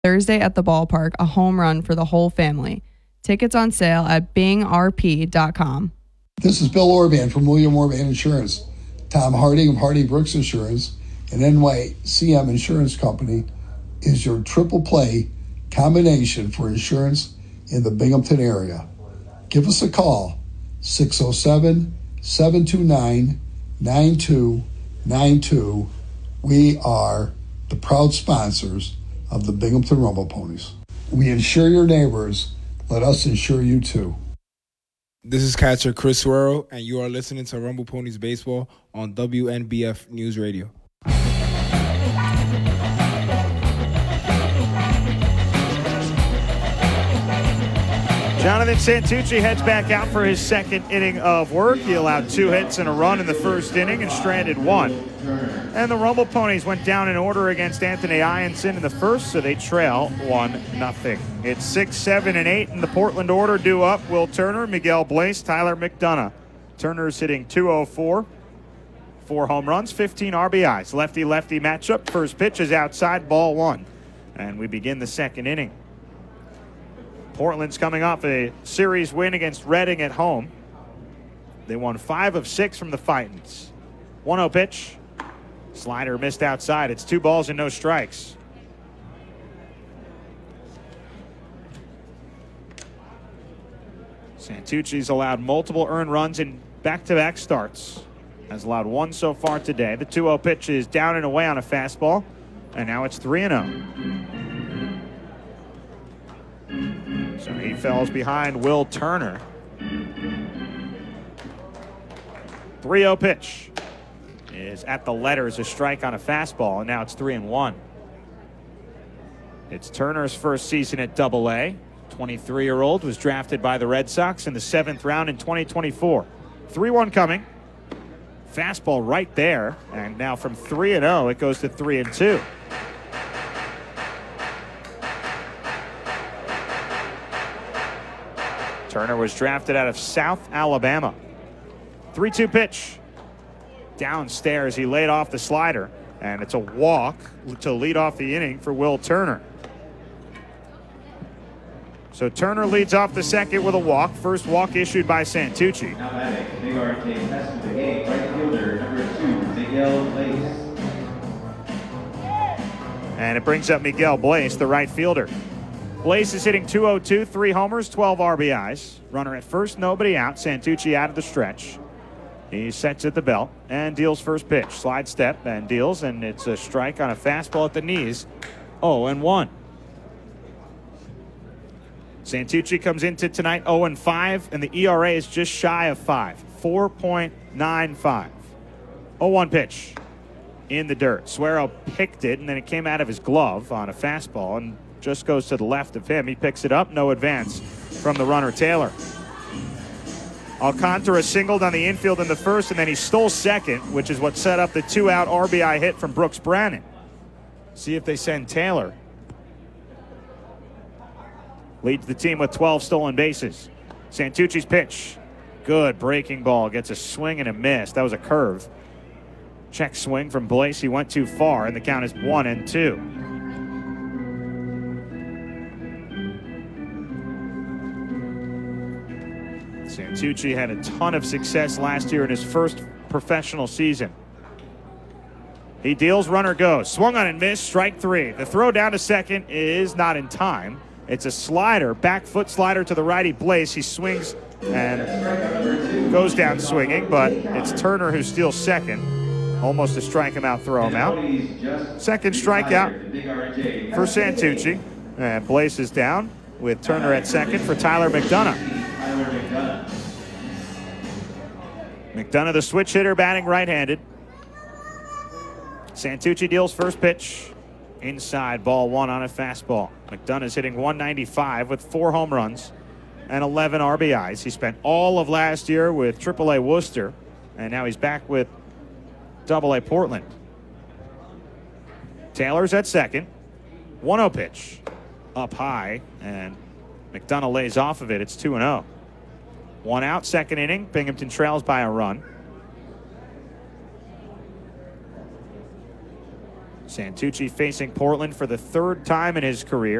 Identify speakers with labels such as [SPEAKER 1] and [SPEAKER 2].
[SPEAKER 1] Thursday at the ballpark, a home run for the whole family. Tickets on sale at bingrp.com.
[SPEAKER 2] This is Bill Orban from William Orban Insurance. Tom Harding of Harding Brooks Insurance and NYCM Insurance Company is your triple play combination for insurance in the Binghamton area. Give us a call, 607-729-9292. We are the proud sponsors of the Binghamton Rumble Ponies. We insure your neighbors. Let us insure you too.
[SPEAKER 3] This is catcher Chris Suero, and you are listening to Rumble Ponies Baseball on WNBF News Radio.
[SPEAKER 4] Jonathan Santucci heads back out for his second inning of work. He allowed 2 hits and a run in the first inning and stranded 1. And the Rumble Ponies went down in order against Anthony Ianson in the first, so they trail 1-0. It's 6, 7, and 8 in the Portland order. Due up, Will Turner, Miguel Bleis, Tyler McDonough. Turner's hitting .204, 4 home runs, 15 RBIs. Lefty-lefty matchup. First pitch is outside, ball 1. And we begin the second inning. Portland's coming off a series win against Reading at home. They won 5 of 6 from the Fightins. 1-0 pitch. Slider missed outside. It's 2 balls and no strikes. Santucci's allowed multiple earned runs in back-to-back starts. Has allowed 1 so far today. The 2-0 pitch is down and away on a fastball. And now it's 3-0. So he falls behind Will Turner. 3-0 pitch is at the letters, a strike on a fastball, and now it's 3-1. It's Turner's first season at Double-A. 23-year-old was drafted by the Red Sox in the 7th round in 2024. 3-1 coming. Fastball right there, and now from 3-0 it goes to 3-2. Turner was drafted out of South Alabama. 3-2 pitch. Downstairs, he laid off the slider, and it's a walk to lead off the inning for Will Turner. So Turner leads off the second with a walk. First walk issued by Santucci.
[SPEAKER 5] Now batting, Big RK test of the game, right fielder, number 2, Miguel Bleis.
[SPEAKER 4] And it brings up Miguel Bleis, the right fielder. Bleis is hitting .202, 3 homers, 12 RBIs. Runner at first, nobody out. Santucci out of the stretch. He sets at the belt and deals first pitch. Slide step and deals, and it's a strike on a fastball at the knees. 0-1. Santucci comes into tonight 0-5, and the ERA is just shy of 5, 4.95. 0-1 pitch in the dirt. Suero picked it, and then it came out of his glove on a fastball and just goes to the left of him. He picks it up, no advance from the runner Taylor. Alcantara singled on the infield in the first, and then he stole second, which is what set up the 2-out RBI hit from Brooks Brannan. See if they send Taylor. Leads the team with 12 stolen bases. Santucci's pitch. Good breaking ball. Gets a swing and a miss. That was a curve. Check swing from Bleis. He went too far, and the count is 1-2. Santucci had a ton of success last year in his first professional season. He deals, runner goes. Swung on and missed, strike 3. The throw down to second is not in time. It's a slider, back foot slider to the righty Bleis. He swings and goes down swinging, but it's Turner who steals second. Almost to strike him out, throw him out. Second strikeout for Santucci. And Bleis is down with Turner at second for Tyler McDonough. McDonough, the switch hitter, batting right-handed. Santucci deals first pitch. Inside, ball 1 on a fastball. McDonough is hitting .195 with 4 home runs and 11 RBIs. He spent all of last year with AAA Worcester, and now he's back with AA Portland. Taylor's at second. 1-0 pitch. Up high, and McDonough lays off of it. It's 2-0. 1 out, second inning. Binghamton trails by a run. Santucci facing Portland for the third time in his career.